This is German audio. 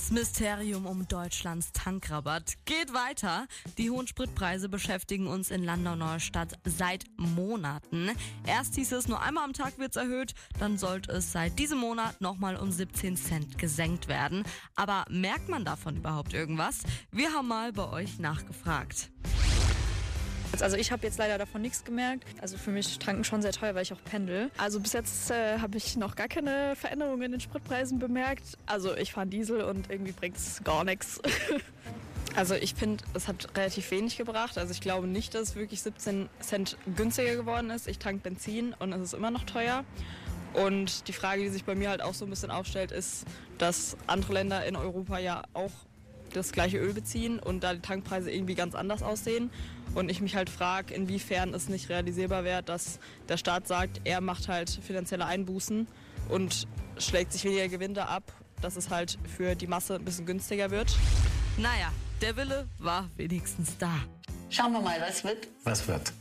Das Mysterium um Deutschlands Tankrabatt geht weiter. Die hohen Spritpreise beschäftigen uns in Landau-Neustadt seit Monaten. Erst hieß es, nur einmal am Tag wird's erhöht, dann sollte es seit diesem Monat nochmal um 17 Cent gesenkt werden. Aber merkt man davon überhaupt irgendwas? Wir haben mal bei euch nachgefragt. Also ich habe jetzt leider davon nichts gemerkt. Also für mich tanken schon sehr teuer, weil ich auch pendel. Also bis jetzt habe ich noch gar keine Veränderungen in den Spritpreisen bemerkt. Also ich fahre Diesel und irgendwie bringt es gar nichts. Also ich finde, es hat relativ wenig gebracht. Also ich glaube nicht, dass es wirklich 17 Cent günstiger geworden ist. Ich tank Benzin und es ist immer noch teuer. Und die Frage, die sich bei mir halt auch so ein bisschen aufstellt, ist, dass andere Länder in Europa ja auch das gleiche Öl beziehen und da die Tankpreise irgendwie ganz anders aussehen. Und ich mich halt frage, inwiefern es nicht realisierbar wäre, dass der Staat sagt, er macht halt finanzielle Einbußen und schlägt sich weniger Gewinne ab, dass es halt für die Masse ein bisschen günstiger wird. Naja, der Wille war wenigstens da. Schauen wir mal, was wird. Was wird?